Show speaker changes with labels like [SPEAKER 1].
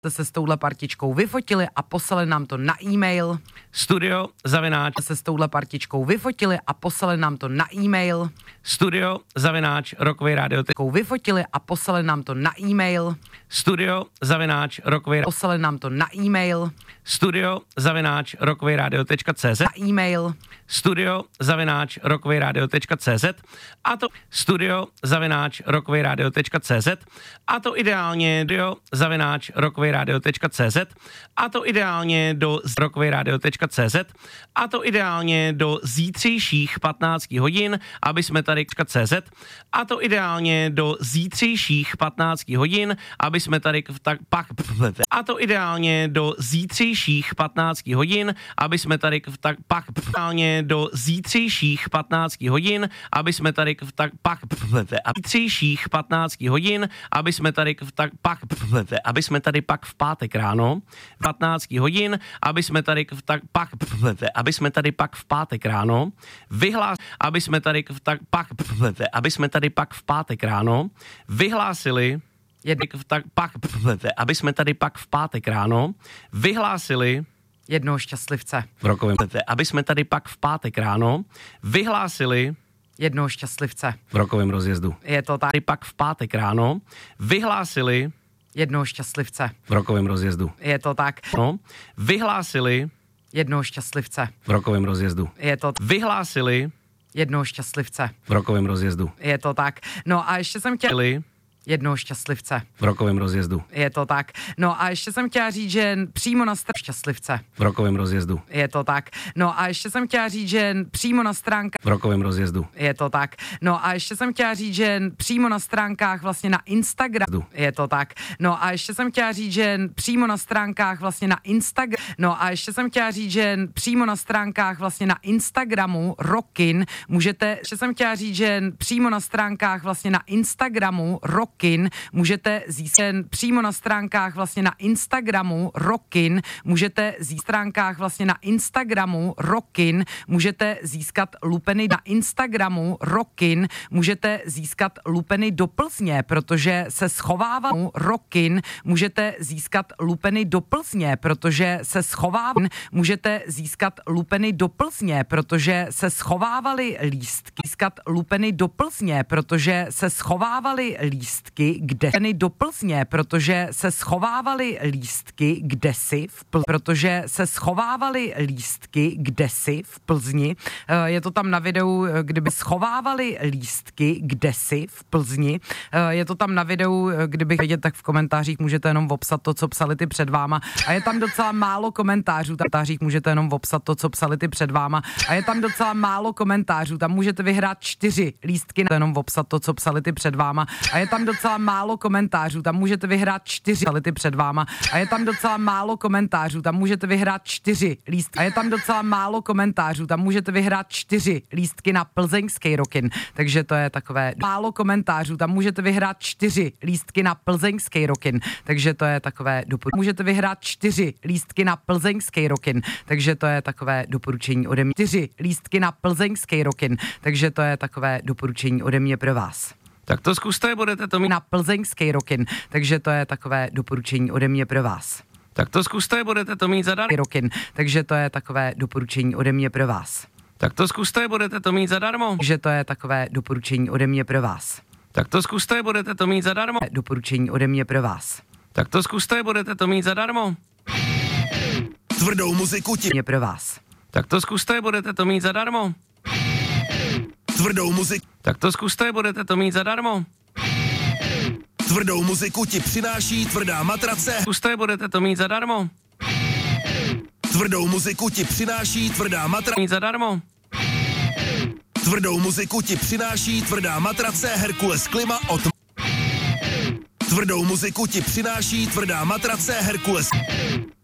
[SPEAKER 1] se s touhle partičkou vyfotili a poslali nám to na e-mail.
[SPEAKER 2] Se
[SPEAKER 1] s touhle partičkou vyfotili a poslali nám to na e-mail. Vyfotili a poslali nám to na e-mail. Poslali nám to na e-mail.
[SPEAKER 2] studio@rockyradio.cz
[SPEAKER 1] Na e-mail.
[SPEAKER 2] studio@rockyradio.cz a to studio@rockyradio.cz a to ideálně do@rockyradio.cz a to ideálně do rockyradio.cz a to ideálně do zítřejších 15 hodin, aby jsme tady CZ a to ideálně do zítřejších 15 hodin, aby jsme tady pak a to ideálně do zítřejších 15 hodin, aby jsme tady pak ideálně do zítřejších 15 hodin, aby jsme tady pak a zítřejších 15 hodin, aby jsme tady pak aby jsme tady pak v pátek ráno 15 hodin, aby jsme tady pak aby jsme tady pak v pátek ráno aby jsme tady pak aby jsme tady pak v pátek ráno vyhlásili aby jsme tady pak v pátek ráno vyhlásili
[SPEAKER 1] jednoho šťastlivce.
[SPEAKER 2] V rokovém aby jsme tady pak v pátek ráno vyhlásili
[SPEAKER 1] jednoho šťastlivce.
[SPEAKER 2] V rokovém rozjezdu.
[SPEAKER 1] Je to tak.
[SPEAKER 2] Tady pak v pátek ráno vyhlásili
[SPEAKER 1] jednoho šťastlivce.
[SPEAKER 2] V rokovém rozjezdu.
[SPEAKER 1] Je to tak.
[SPEAKER 2] No, vyhlásili
[SPEAKER 1] jednoho šťastlivce.
[SPEAKER 2] V rokovém rozjezdu.
[SPEAKER 1] Je to
[SPEAKER 2] vyhlásili
[SPEAKER 1] jednoho šťastlivce.
[SPEAKER 2] V rokovém rozjezdu.
[SPEAKER 1] Je to tak. No a ještě jsem chtěla jednoho šťastlivce.
[SPEAKER 2] V rokovém rozjezdu.
[SPEAKER 1] Je to tak. No a ještě jsem chtěla říct, že přímo na šťastlivce.
[SPEAKER 2] V rokovém rozjezdu.
[SPEAKER 1] Je to tak. No a ještě jsem chtěla říct, že přímo na stránkách.
[SPEAKER 2] V rokovém rozjezdu.
[SPEAKER 1] Je to tak. No a ještě jsem chtěla říct, že přímo na stránkách vlastně na Instagramu. Je to tak. No a ještě jsem chtěla říct, že přímo na stránkách vlastně na Instagramu. No a ještě jsem chtěla říct, že přímo na stránkách vlastně na Instagramu Rockin můžete. Ještě jsem chtěla říct, že přímo na stránkách vlastně na Instagramu Rockin můžete získat přímo na stránkách vlastně na Instagramu Rockin můžete získat stránkách vlastně na Instagramu Rockin můžete získat lupeny na Instagramu Rockin můžete získat lupeny do Plzně, protože se schovává Rockin můžete získat lupeny do Plzně, protože se schovává můžete získat lupeny do Plzně, protože se schovávaly lístky získat lupeny do Plzně, protože se schovávaly lístky kde do Plzně, protože se schovávaly lístky kdesi protože se schovávaly lístky kdesi v Plzni. Je to tam na videu, kdyby schovávaly lístky kdesi v Plzni. Je to tam na videu, kdybych vidět, tak v komentářích můžete jenom vopsat to, co psali ty před váma. A je tam docela málo komentářů. Tam můžete jenom vopsat to, co psali ty před váma. A je tam docela málo komentářů. Tam můžete vyhrát 4 lístky. Jenom vopsat to, co psali ty před váma. A je tam docela málo komentářů. Tam můžete vyhrát 4 psali ty před váma. A je tam docela málo komentářů. Tam můžete vyhrát 4 lístky. A je tam docela málo komentářů. Tam můžete vyhrát 4 lístky na plzeňský Rockin. Takže to je takové málo komentářů. Tam můžete vyhrát 4 lístky na plzeňský Rockin. Takže to je takové doporučení. Můžete vyhrát 4 lístky na plzeňský Rockin. Takže to je takové doporučení ode mě. 4 lístky na plzeňský Rockin. Takže to je takové doporučení ode mě pro vás.
[SPEAKER 2] Tak to zkuste, budete to mít
[SPEAKER 1] na plzeňský Rockin. Takže to je takové doporučení ode mě pro vás.
[SPEAKER 2] Tak to zkuste, budete to mít zadarmo.
[SPEAKER 1] Rockin. Takže to je takové doporučení ode mě pro vás.
[SPEAKER 2] Tak to zkuste, budete to mít zadarmo.
[SPEAKER 1] Takže to je takové doporučení ode mě pro vás.
[SPEAKER 2] Tak to zkuste, budete to mít zadarmo.
[SPEAKER 1] Doporučení ode mě pro vás.
[SPEAKER 2] Tak to zkuste, budete to mít zadarmo.
[SPEAKER 3] Tvrdou muziku ti
[SPEAKER 1] pro vás.
[SPEAKER 2] Tak to zkuste, budete to mít zadarmo.
[SPEAKER 3] Tvrdou muziku.
[SPEAKER 2] Tak to zkuste, budete to mít zadarmo.
[SPEAKER 3] Tvrdou muziku ti přináší tvrdá matrace.
[SPEAKER 2] Zkuste, budete to mít zadarmo.
[SPEAKER 3] Tvrdou muziku ti přináší tvrdá matrace.
[SPEAKER 2] Mít zadarmo.
[SPEAKER 3] Tvrdou muziku ti přináší tvrdá matrace Herkules Klima od Tvrdou muziku ti přináší tvrdá matrace Herkules.